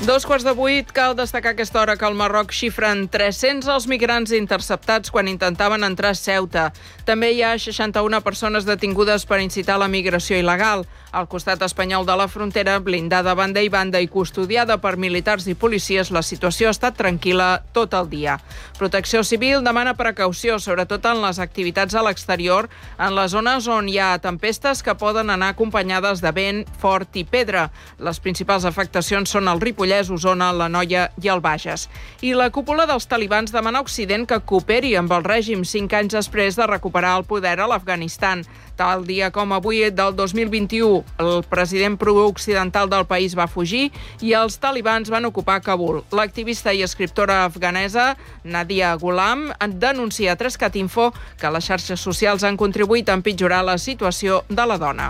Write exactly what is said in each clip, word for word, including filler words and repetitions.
Dos quarts de vuit, cal destacar a aquesta hora que al Marroc xifren tres-cents els migrants interceptats quan intentaven entrar a Ceuta. També hi ha seixanta-una persones detingudes per incitar la migració il·legal. Al costat espanyol de la frontera, blindada banda i banda i custodiada per militars i policies, la situació ha estat tranquil·la tot el dia. Protecció Civil demana precaució, sobretot en les activitats a l'exterior, en les zones on hi ha tempestes que poden anar acompanyades de vent fort i pedra. Les principals afectacions són el Ripollès, Osona, l'Anoia i el Bages. I la cúpula dels talibans demana a Occident que cooperi amb el règim cinc anys després de recuperar el poder a l'Afganistan. Tal dia com avui del dos mil vint-i-u, el president pro-occidental del país va fugir i els talibans van ocupar Kabul. L'activista i escriptora afganesa Nadia Ghulam denuncia a tres cat info que les xarxes socials han contribuït a empitjorar la situació de la dona.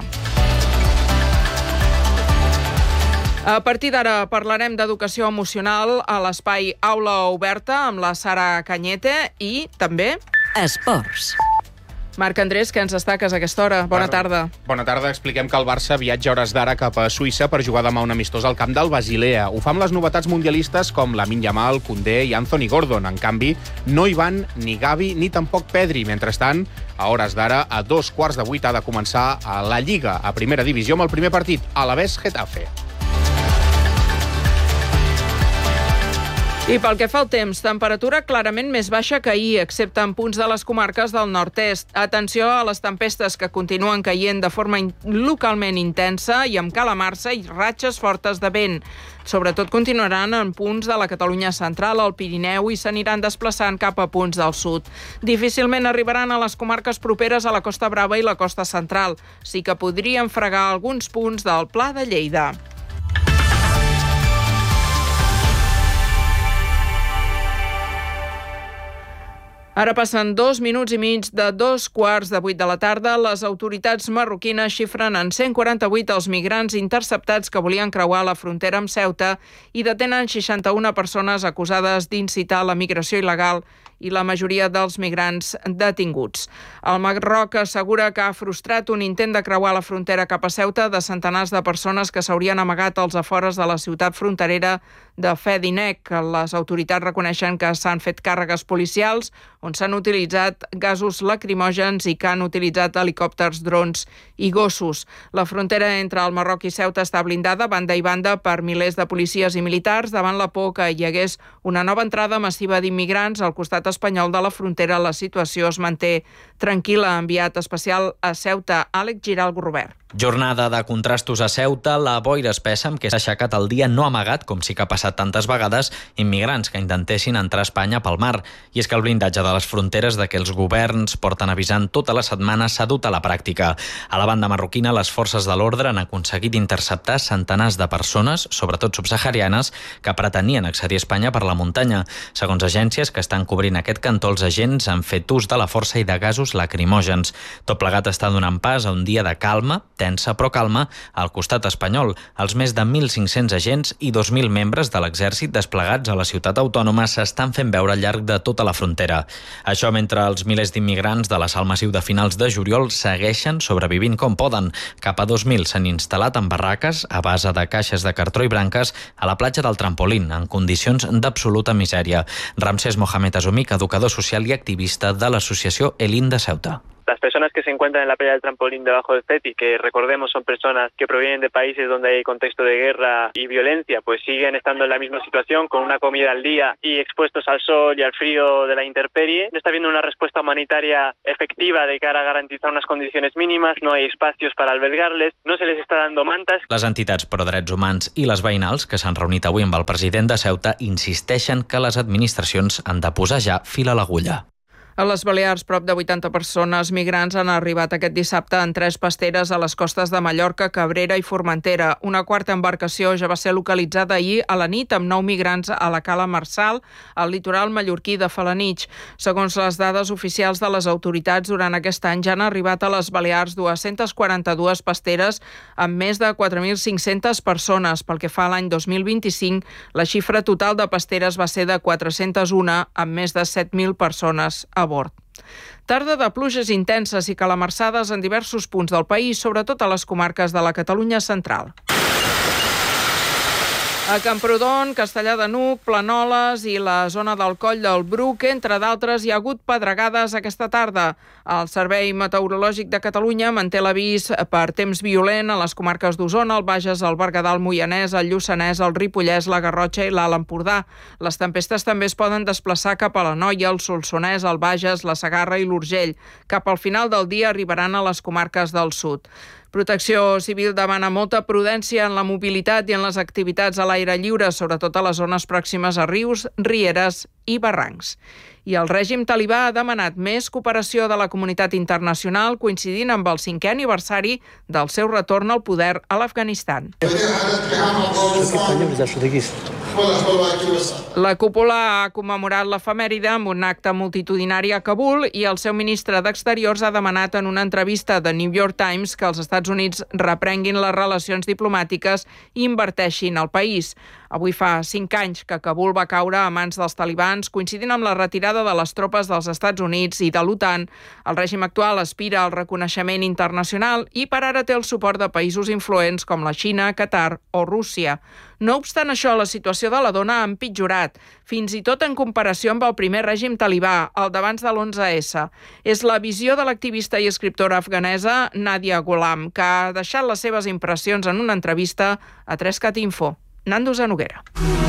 A partir d'ara parlarem d'educació emocional a l'espai Aula Oberta amb la Sara Cañete i també... Esports. Marc Andrés, què ens destaques a aquesta hora? Bona tarda. Bona tarda. Expliquem que el Barça viatja hores d'ara cap a Suïssa per jugar demà un amistós al camp del Basilea. Ho fa amb les novetats mundialistes com Lamine Yamal, Koundé i Anthony Gordon. En canvi, no hi van ni Gavi ni tampoc Pedri. Mentrestant, a hores d'ara, a dos quarts de vuit ha de començar a la Lliga, a primera divisió, amb el primer partit, Alavés-Getafe. I pel que fa al temps, temperatura clarament més baixa que ahir, excepte en punts de les comarques del nord-est. Atenció a les tempestes que continuen caient de forma in- localment intensa i amb calamarsa i ratxes fortes de vent. Sobretot continuaran en punts de la Catalunya central, al Pirineu, i s'aniran desplaçant cap a punts del sud. Difícilment arribaran a les comarques properes a la Costa Brava i la Costa Central. Sí que podrien fregar alguns punts del Pla de Lleida. Ara passen dos minuts i mig de dos quarts de vuit de la tarda. Les autoritats marroquines xifren en cent quaranta-vuit els migrants interceptats que volien creuar la frontera amb Ceuta i detenen seixanta-una persones acusades d'incitar la migració il·legal i la majoria dels migrants detinguts. El Marroc assegura que ha frustrat un intent de creuar la frontera cap a Ceuta de centenars de persones que s'haurien amagat als afores de la ciutat fronterera de Fedinec. Les autoritats reconeixen que s'han fet càrregues policials on s'han utilitzat gasos lacrimògens i que han utilitzat helicòpters, drons i gossos. La frontera entre el Marroc i Ceuta està blindada banda i banda per milers de policies i militars davant la por que hi hagués una nova entrada massiva d'immigrants al costat espanyol de la frontera. La situació es manté tranquil·la. Enviat especial a Ceuta, Àlex Giralt-Robert. Jornada de contrastos a Ceuta, la boira espessa amb què s'ha aixecat el dia no amagat, com sí que ha passat tantes vegades, immigrants que intentessin entrar a Espanya pel mar. I és que el blindatge de les fronteres de què els governs porten avisant tota la setmana s'ha dut a la pràctica. A la banda marroquina, les forces de l'ordre han aconseguit interceptar centenars de persones, sobretot subsaharianes, que pretenien accedir a Espanya per la muntanya. Segons agències que estan cobrint aquest cantó, els agents han fet ús de la força i de gasos lacrimògens. Tot plegat està donant pas a un dia de calma, tensa però calma, al costat espanyol. Els més de mil cinc-cents agents i dos mil membres de l'exèrcit desplegats a la ciutat autònoma s'estan fent veure al llarg de tota la frontera. Això mentre els milers d'immigrants de l'assalt massiu de finals de juliol segueixen sobrevivint com poden. Cap a dos mil s'han instal·lat en barraques a base de caixes de cartró i branques a la platja del Trampolín, en condicions d'absoluta misèria. Ramsés Mohamed Azumik, educador social i activista de l'associació Elin de Ceuta. Las personas que se encuentran en la playa del Trampolín debajo del CETI, que recordemos son personas que provienen de países donde hay contexto de guerra y violencia, pues siguen estando en la misma situación, con una comida al día y expuestos al sol y al frío de la intemperie. No está habiendo una respuesta humanitaria efectiva de cara a garantizar unas condiciones mínimas, no hay espacios para albergarles, no se les está dando mantas. Les entitats pro drets humans i les veïnals, que s'han reunit avui amb el president de Ceuta, insisteixen que les administracions han de posar ja fil a l'agulla. A les Balears, prop de vuitanta persones migrants han arribat aquest dissabte en tres pasteres a les costes de Mallorca, Cabrera i Formentera. Una quarta embarcació ja va ser localitzada ahir a la nit amb nou migrants a la cala Marçal, al litoral mallorquí de Felanitx. Segons les dades oficials de les autoritats, durant aquest any ja han arribat a les Balears dues-centes quaranta-dues pasteres amb més de quatre mil cinc-centes persones. Pel que fa a l'any dos mil vint-i-cinc, la xifra total de pasteres va ser de quatre-centes u amb més de set mil persones a bord. Tarda de pluges intenses i calamarsades en diversos punts del país, sobretot a les comarques de la Catalunya central. A Camprodon, Castellar de n'Hug, Planoles i la zona del Coll del Bruc, entre d'altres, hi ha hagut pedregades aquesta tarda. El Servei Meteorològic de Catalunya manté l'avís per temps violent a les comarques d'Osona, el Bages, el Berguedà, el Moianès, el Lluçanès, el Ripollès, la Garrotxa i l'Alt Empordà. Les tempestes també es poden desplaçar cap a l'Anoia, el Solsonès, el Bages, la Segarra i l'Urgell. Cap al final del dia arribaran a les comarques del sud. Protecció Civil demana molta prudència en la mobilitat i en les activitats a l'aire lliure, sobretot a les zones pròximes a rius, rieres i barrancs. I el règim talibà ha demanat més cooperació de la comunitat internacional, coincidint amb el cinquè aniversari del seu retorn al poder a l'Afganistan. La cúpula ha commemorat l'efemèride amb un acte multitudinari a Kabul i el seu ministre d'Exteriors ha demanat en una entrevista de New York Times que els Estats Units reprenguin les relacions diplomàtiques i inverteixin al país. Avui fa cinc anys que Kabul va caure a mans dels talibans, coincidint amb la retirada de les tropes dels Estats Units i de l'OTAN. El règim actual aspira al reconeixement internacional i per ara té el suport de països influents com la Xina, Qatar o Rússia. No obstant això, la situació de la dona ha empitjorat, fins i tot en comparació amb el primer règim talibà, el d'abans de l'onze essa. És la visió de l'activista i escriptora afganesa Nadia Ghulam, que ha deixat les seves impressions en una entrevista a tres cat info. Nando Zanoguera.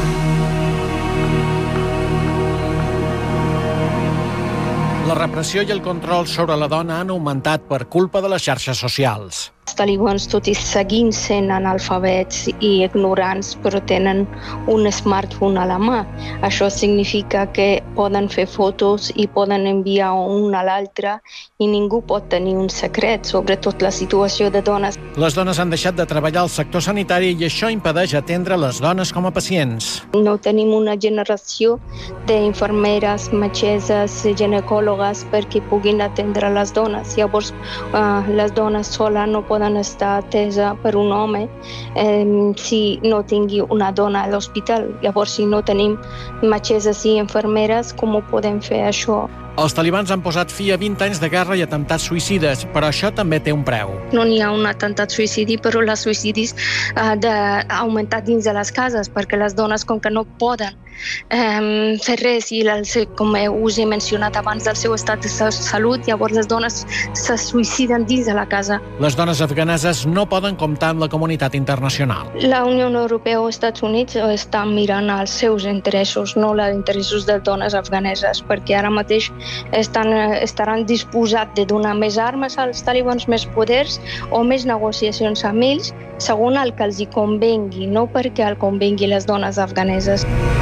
La repressió i el control sobre la dona han augmentat per culpa de les xarxes socials. Els talibans, tot i seguint sent analfabets i ignorants, però tenen un smartphone a la mà. Això significa que poden fer fotos i poden enviar un a l'altre i ningú pot tenir un secret, sobretot la situació de dones. Les dones han deixat de treballar al sector sanitari i això impedeix atendre les dones com a pacients. No tenim una generació d'infermeres, metgesses, ginecòlogues perquè puguin atendre les dones. Llavors, eh, les dones soles no poden estar atesa per un home eh, si no tingui una dona a l'hospital. Llavors, si no tenim metgesses i infermeres, com ho podem fer això? Els talibans han posat fi a vint anys de guerra i atemptats suïcides, però això també té un preu. No n'hi ha un atemptat suïcidi, però els suïcidis han uh, augmentat dins de les cases, perquè les dones, com que no poden um, fer res, i el, com us he mencionat abans, del seu estat de salut, llavors les dones se suïciden dins de la casa. Les dones afganeses no poden comptar amb la comunitat internacional. La Unió Europea o els Estats Units estan mirant els seus interessos, no els interessos de dones afganeses, perquè ara mateix Estan, estaran disposats de donar més armes als talibans, més poders o més negociacions amb ells, segons el que els hi convengui, no perquè el convengui les dones afganeses.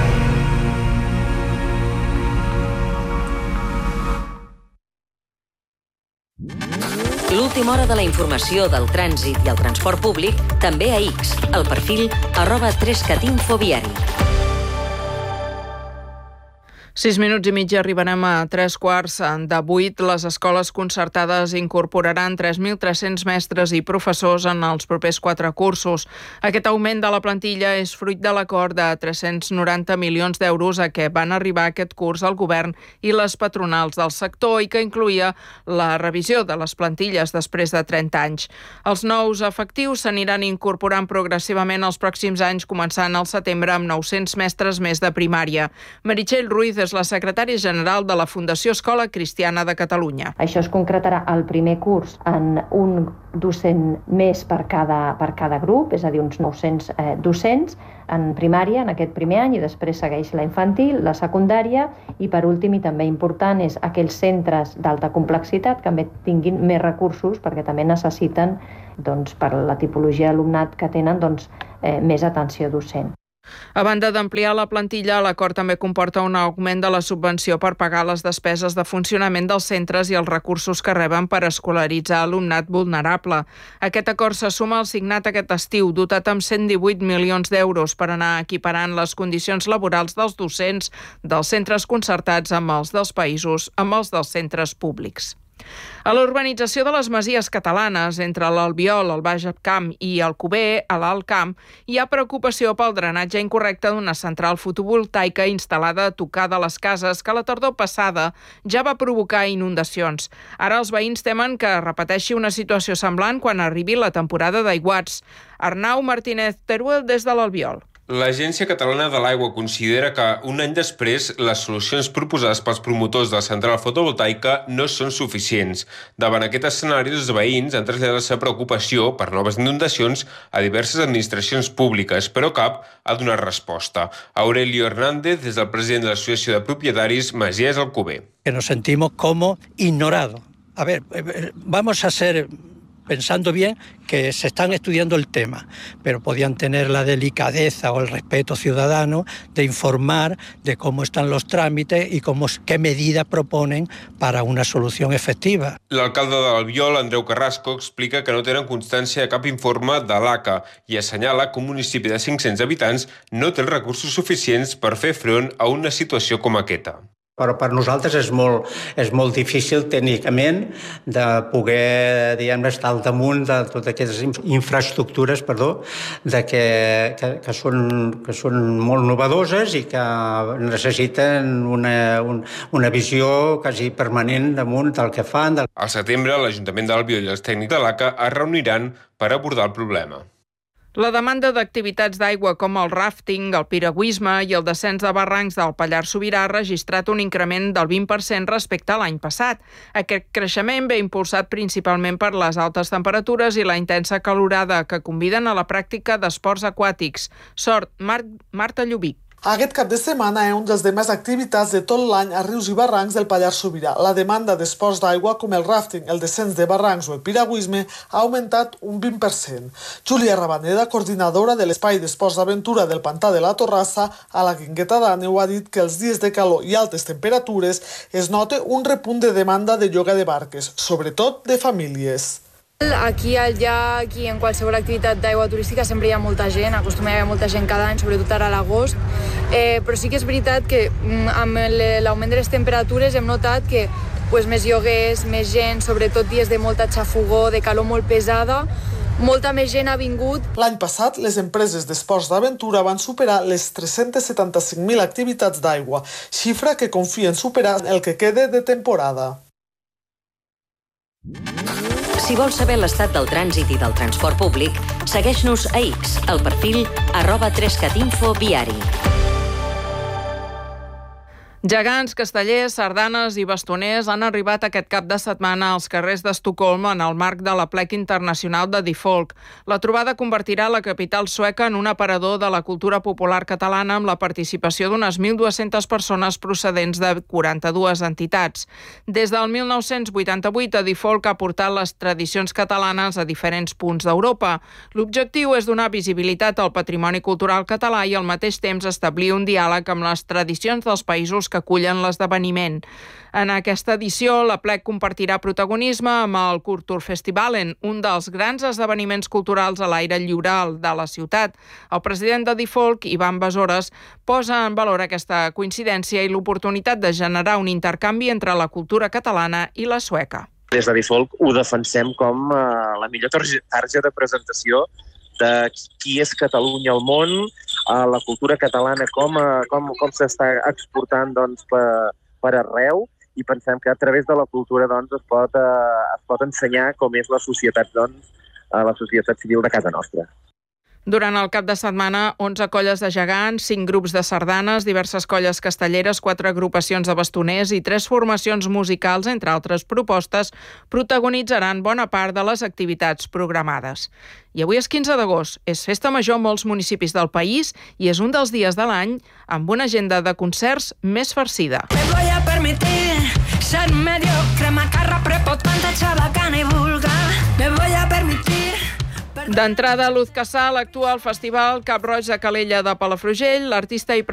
L'última hora de la informació del trànsit i el transport públic també a X, el perfil arroba tres cat info viari. Sis minuts i mig arribarem a tres quarts de vuit. Les escoles concertades incorporaran tres mil tres-cents mestres i professors en els propers quatre cursos. Aquest augment de la plantilla és fruit de l'acord de tres-cents noranta milions d'euros a què van arribar aquest curs el govern i les patronals del sector i que incluïa la revisió de les plantilles després de trenta anys. Els nous efectius s'aniran incorporant progressivament els pròxims anys, començant al setembre amb nou-cents mestres més de primària. Meritxell Ruiz és la secretària general de la Fundació Escola Cristiana de Catalunya. Això es concretarà al primer curs en un docent més per cada, per cada grup, és a dir, uns nou-cents eh, docents en primària en aquest primer any i després segueix la infantil, la secundària i per últim i també important és aquells centres d'alta complexitat que també tinguin més recursos perquè també necessiten doncs, per la tipologia d'alumnat que tenen doncs, eh, més atenció docent. A banda d'ampliar la plantilla, l'acord també comporta un augment de la subvenció per pagar les despeses de funcionament dels centres i els recursos que reben per escolaritzar alumnat vulnerable. Aquest acord se suma al signat aquest estiu, dotat amb cent divuit milions d'euros per anar equiparant les condicions laborals dels docents dels centres concertats amb els dels països, amb els dels centres públics. A la urbanització de les masies catalanes, entre l'Albiol, el Baix Camp i el Cuber, a l'Alt Camp, hi ha preocupació pel drenatge incorrecte d'una central fotovoltaica instal·lada a tocar de les cases que la tardor passada ja va provocar inundacions. Ara els veïns temen que repeteixi una situació semblant quan arribi la temporada d'aiguats. Arnau Martínez Teruel des de l'Albiol. L'Agència Catalana de l'Aigua considera que un any després les solucions proposades pels promotors de la central fotovoltaica no són suficients. Davant aquest escenari, els veïns han traslladat la seva preocupació per noves inundacions a diverses administracions públiques, però cap ha donat resposta. Aurelio Hernández, des del president de l'Associació de Propietaris Masies Alcover. Que nos sentimos como ignorados. A ver, vamos a ser... pensando bien que se están estudiando el tema, pero podían tener la delicadeza o el respeto ciudadano de informar de cómo están los trámites y cómo, qué medidas proponen para una solución efectiva. L'alcalde de l'Albiol, Andreu Carrasco, explica que no tenen constància de cap informe de l'A C A i assenyala que un municipi de cinc-cents habitants no té els recursos suficients per fer front a una situació com aquesta. Però per nosaltres és molt, és molt difícil tècnicament de poder, diguem-ne, estar al damunt de totes aquestes infraestructures, perdó, de que, que, que, són, que són molt novedoses i que necessiten una, un, una visió quasi permanent damunt del que fan. Del... Al setembre, l'Ajuntament d'Albiol i els tècnics de l'A C A es reuniran per abordar el problema. La demanda d'activitats d'aigua com el ràfting, el piragüisme i el descens de barrancs del Pallars Sobirà ha registrat un increment del vint per cent respecte a l'any passat. Aquest creixement ve impulsat principalment per les altes temperatures i la intensa calorada que conviden a la pràctica d'esports aquàtics. Sort, Mar Marta Llubic. Aquest cap de setmana és un dels de més activitats de tot l'any a rius i barrancs del Pallars Sobirà. La demanda d'esports d'aigua com el ràfting, el descens de barrancs o el piragüisme ha augmentat un vint per cent. Júlia Rabaneda, coordinadora de l'espai d'esports d'aventura del Pantà de la Torrassa, a la Guingueta d'Àneu, ha dit que els dies de calor i altes temperatures es nota un repunt de demanda de lloguer de barques, sobretot de famílies. Aquí al llac i en qualsevol activitat d'aigua turística sempre hi ha molta gent, acostuma a haver molta gent cada any, sobretot ara a l'agost, eh, però sí que és veritat que amb l'augment de les temperatures hem notat que pues, més lloguers, més gent, sobretot dies de molta xafogó, de calor molt pesada, molta més gent ha vingut. L'any passat, les empreses d'esports d'aventura van superar les tres-cents setanta-cinc mil activitats d'aigua, xifra que confien superar el que quede de temporada. Si vols saber l'estat del trànsit i del transport públic, segueix-nos a X, al perfil arroba trescatinfo viari. Gegants, castellers, sardanes i bastoners han arribat aquest cap de setmana als carrers d'Estocolm en el marc de l'Aplec Internacional de Die Folk. La trobada convertirà la capital sueca en un aparador de la cultura popular catalana amb la participació d'unes mil dues-centes persones procedents de quaranta-dues entitats. Des del mil nou-cents vuitanta-vuit, a Die Folk ha portat les tradicions catalanes a diferents punts d'Europa. L'objectiu és donar visibilitat al patrimoni cultural català i al mateix temps establir un diàleg amb les tradicions dels països que acullen l'esdeveniment. En aquesta edició, l'Aplec compartirà protagonisme amb el Kulturfestivalen, un dels grans esdeveniments culturals a l'aire lliure de la ciutat. El president de Die Folk, Ivan Besores, posa en valor aquesta coincidència i l'oportunitat de generar un intercanvi entre la cultura catalana i la sueca. Des de Die Folk ho defensem com eh, la millor targeta de presentació de qui és Catalunya al món, a la cultura catalana, com, com, com s'està exportant doncs, per, per arreu, i pensem que a través de la cultura doncs, es, pot, eh, es pot ensenyar com és la societat, doncs, la societat civil de casa nostra. Durant el cap de setmana, onze colles de gegants, cinc grups de sardanes, diverses colles castelleres, quatre agrupacions de bastoners i tres formacions musicals, entre altres propostes, protagonitzaran bona part de les activitats programades. I avui és quinze d'agost, és festa major a molts municipis del país i és un dels dies de l'any amb una agenda de concerts més farcida. Me voy a permitir ser mediocre, macarra, prepotente, chabacana y vulgar. Me voy a permitir... D'entrada, Luz Casal actua al Festival Cap Roig de Calella de Palafrugell. L'artista i